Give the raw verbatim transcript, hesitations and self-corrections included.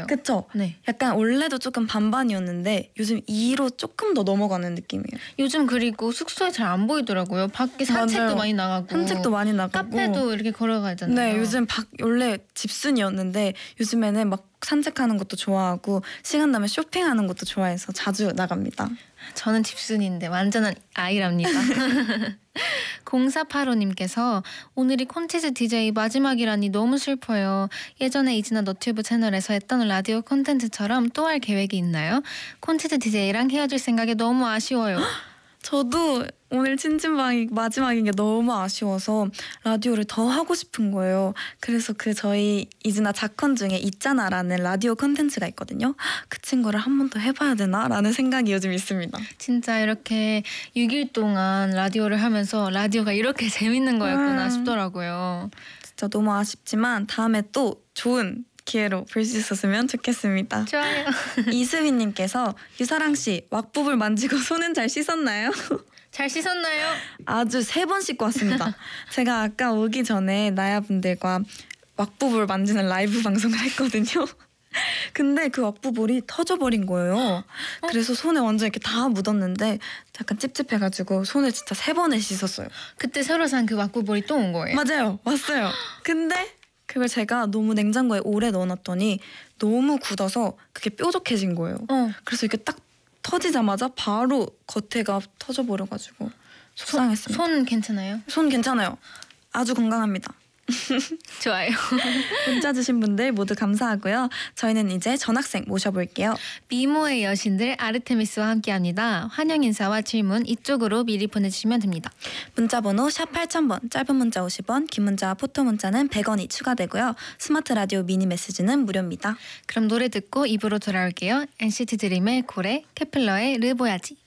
그쵸? 네. 약간 원래도 조금 반반이었는데 요즘 이로 조금 더 넘어가는 느낌이에요. 요즘 그리고 숙소에 잘 안 보이더라고요. 밖에 산책도 맞아요. 많이 나가고. 산책도 많이 나가고. 카페도 이렇게 걸어가잖아요. 네, 요즘 밖 원래 집순이었는데 요즘에는 막 산책하는 것도 좋아하고 시간 나면 쇼핑하는 것도 좋아해서 자주 나갑니다. 저는 집순이인데 완전한 아이랍니다. 공사팔오님께서 오늘이 콘티즈 디제이 마지막이라니 너무 슬퍼요. 예전에 이진아 너튜브 채널에서 했던 라디오 콘텐츠처럼 또 할 계획이 있나요? 콘티즈 디제이랑 헤어질 생각에 너무 아쉬워요. 저도 오늘 찐찐방이 마지막인 게 너무 아쉬워서 라디오를 더 하고 싶은 거예요. 그래서 그 저희 이즈나 자컨 중에 있잖아라는 라디오 콘텐츠가 있거든요. 그 친구를 한 번 더 해봐야 되나라는 생각이 요즘 있습니다. 진짜 이렇게 육 일 동안 라디오를 하면서 라디오가 이렇게 재밌는 거였구나 음. 싶더라고요. 진짜 너무 아쉽지만 다음에 또 좋은 기회로 볼 수 있었으면 좋겠습니다. 좋아요. 이수빈님께서 유사랑씨 왁부불 만지고 손은 잘 씻었나요? 잘 씻었나요? 아주 세 번 씻고 왔습니다. 제가 아까 오기 전에 나야분들과 왁부볼 만지는 라이브 방송을 했거든요. 근데 그 왁부볼이 터져버린 거예요. 어? 그래서 손에 완전 이렇게 다 묻었는데 약간 찝찝해가지고 손을 진짜 세 번을 씻었어요. 그때 새로 산 그 왁구볼이 또 온 거예요? 맞아요. 왔어요. 근데 그걸 제가 너무 냉장고에 오래 넣어놨더니 너무 굳어서 그게 뾰족해진 거예요. 어. 그래서 이게 딱 터지자마자 바로 겉에가 터져버려가지고 속상했습니다. 손, 손 괜찮아요? 손 괜찮아요. 아주 건강합니다. 좋아요. 문자 주신 분들 모두 감사하고요. 저희는 이제 전학생 모셔볼게요. 미모의 여신들 아르테미스와 함께합니다. 환영 인사와 질문 이쪽으로 미리 보내주시면 됩니다. 문자번호 샵 팔천 번, 짧은 문자 오십 원, 긴 문자와 포토 문자는 백 원이 추가되고요. 스마트 라디오 미니 메시지는 무료입니다. 그럼 노래 듣고 입으로 돌아올게요. 엔시티 드림의 고래, 케플러의 르보야지.